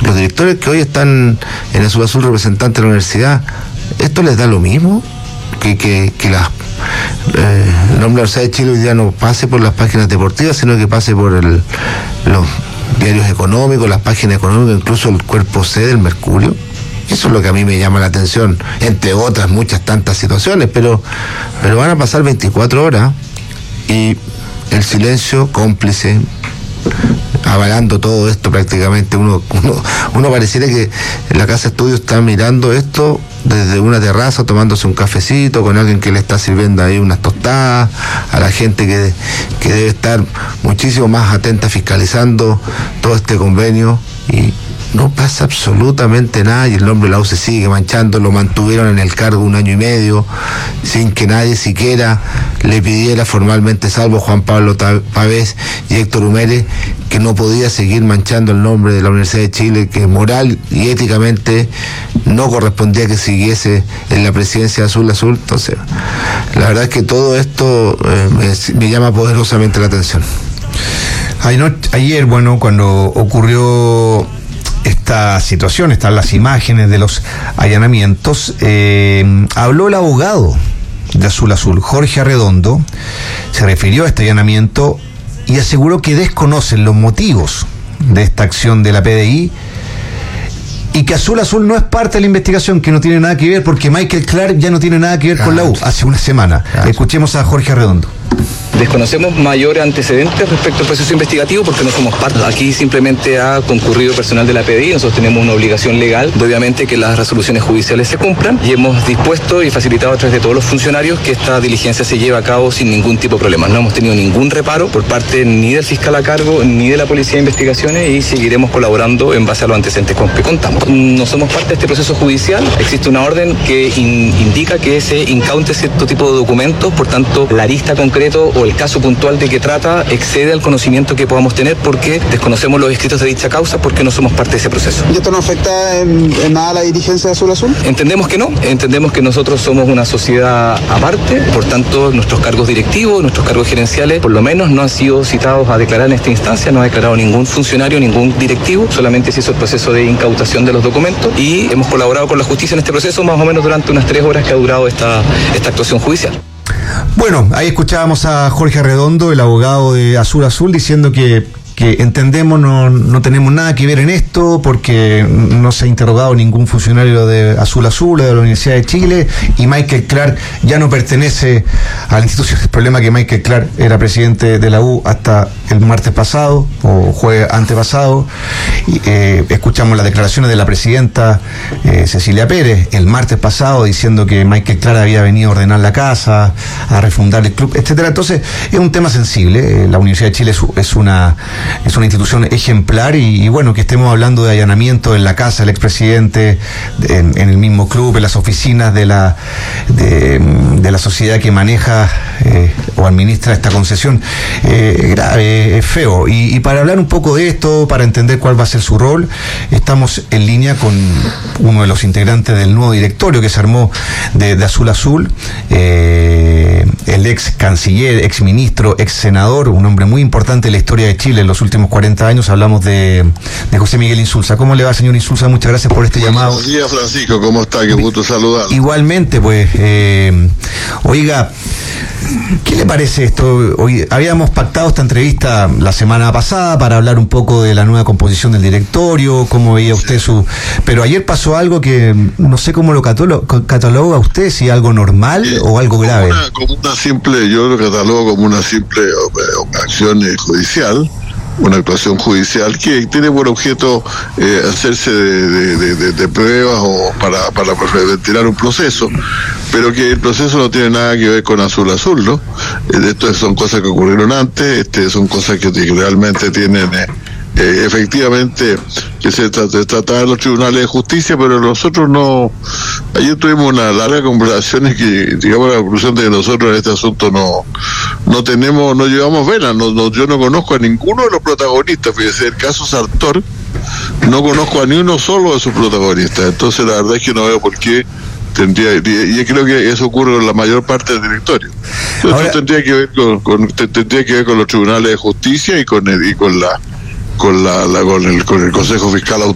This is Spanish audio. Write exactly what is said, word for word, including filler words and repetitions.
los directores que hoy están en Azul Azul representantes de la universidad, ¿esto les da lo mismo? Que, que, que las, eh, el nombre de la Universidad de Chile hoy día no pase por las páginas deportivas, sino que pase por el, los diarios económicos, las páginas económicas, incluso el cuerpo C del Mercurio. Eso es lo que a mí me llama la atención, entre otras muchas tantas situaciones, pero, pero van a pasar veinticuatro horas y el silencio cómplice, avalando todo esto prácticamente. Uno, uno, uno pareciera que en la Casa de Estudio está mirando esto desde una terraza, tomándose un cafecito con alguien que le está sirviendo ahí unas tostadas, a la gente que, que debe estar muchísimo más atenta fiscalizando todo este convenio, y no pasa absolutamente nada, y el nombre de la U se sigue manchando. Lo mantuvieron en el cargo un año y medio sin que nadie siquiera le pidiera formalmente, salvo Juan Pablo Pavés y Héctor Humere, que no podía seguir manchando el nombre de la Universidad de Chile, que moral y éticamente no correspondía que siguiese en la presidencia de Azul Azul. Entonces, la verdad es que todo esto eh, me, me llama poderosamente la atención. Ayer, bueno, cuando ocurrió esta situación, están las imágenes de los allanamientos, eh, habló el abogado de Azul Azul, Jorge Arredondo, se refirió a este allanamiento y aseguró que desconocen los motivos de esta acción de la P D I y que Azul Azul no es parte de la investigación, que no tiene nada que ver, porque Michael Clark ya no tiene nada que ver claro. con la U, hace una semana. Claro. Escuchemos a Jorge Arredondo. Desconocemos mayores antecedentes respecto al proceso investigativo porque no somos parte. Aquí simplemente ha concurrido personal de la P D I. Nosotros tenemos una obligación legal de, obviamente, que las resoluciones judiciales se cumplan, y hemos dispuesto y facilitado a través de todos los funcionarios que esta diligencia se lleve a cabo sin ningún tipo de problema. No hemos tenido ningún reparo por parte ni del fiscal a cargo ni de la Policía de Investigaciones, y seguiremos colaborando en base a los antecedentes con que contamos. No somos parte de este proceso judicial. Existe una orden que in, indica que se incaute cierto tipo de documentos, por tanto, la arista concreto o el caso puntual de que trata excede al conocimiento que podamos tener, porque desconocemos los escritos de dicha causa, porque no somos parte de ese proceso. ¿Y esto no afecta en, en nada a la dirigencia de Azul Azul? Entendemos que no, entendemos que nosotros somos una sociedad aparte, por tanto nuestros cargos directivos, nuestros cargos gerenciales, por lo menos no han sido citados a declarar en esta instancia, no ha declarado ningún funcionario, ningún directivo, solamente se hizo el proceso de incautación de los documentos, y hemos colaborado con la justicia en este proceso más o menos durante unas tres horas que ha durado esta, esta actuación judicial. Bueno, ahí escuchábamos a Jorge Arredondo, el abogado de Azul Azul, diciendo que, que entendemos, no, no tenemos nada que ver en esto, porque no se ha interrogado ningún funcionario de Azul Azul, de la Universidad de Chile, y Michael Clark ya no pertenece a la institución. El problema es que Michael Clark era presidente de la U hasta el martes pasado, o jueves antepasado, y eh, escuchamos las declaraciones de la presidenta eh, Cecilia Pérez el martes pasado, diciendo que Michael Clark había venido a ordenar la casa, a refundar el club, etcétera. Entonces, es un tema sensible. La Universidad de Chile es, es una es una institución ejemplar, y, y bueno, que estemos hablando de allanamiento en la casa del expresidente, en, en el mismo club, en las oficinas de la de, de la sociedad que maneja eh, o administra esta concesión, eh, grave, es feo. Y, y para hablar un poco de esto, para entender cuál va a ser su rol, estamos en línea con uno de los integrantes del nuevo directorio que se armó de, de Azul Azul, eh, el ex canciller, ex ministro, ex senador, un hombre muy importante en la historia de Chile en los últimos cuarenta años. Hablamos de, de José Miguel Insulza. ¿Cómo le va, señor Insulza? Muchas gracias por este llamado. Buenos días, Francisco, ¿cómo está? Qué gusto saludar. Igualmente, pues, eh, oiga, ¿qué le parece esto? Hoy habíamos pactado esta entrevista la semana pasada para hablar un poco de la nueva composición del directorio, cómo veía usted su... Pero ayer pasó algo que no sé cómo lo cataloga usted, si algo normal eh, o algo grave. Como una, como una simple, yo lo catalogo como una simple eh, acción eh, judicial, una actuación judicial que tiene por objeto eh, hacerse de, de, de, de, de pruebas o para, para ventilar un proceso, pero que el proceso no tiene nada que ver con Azul Azul, ¿no? Eh, esto son cosas que ocurrieron antes, este, son cosas que, que realmente tienen... Eh, Eh, efectivamente que se trataba en los tribunales de justicia, pero nosotros no. Ayer tuvimos una larga conversación y que llegamos a la conclusión de que nosotros en este asunto no no tenemos, no llevamos velas. No, no, yo no conozco a ninguno de los protagonistas. Fíjese, el caso Sartor, no conozco a ni uno solo de sus protagonistas. Entonces la verdad es que no veo por qué tendría, y creo que eso ocurre con la mayor parte del directorio. Entonces, Ahora, esto tendría que ver con, con tendría que ver con los tribunales de justicia y con el, y con la con la, la con el con el Consejo Fiscal Autónomo.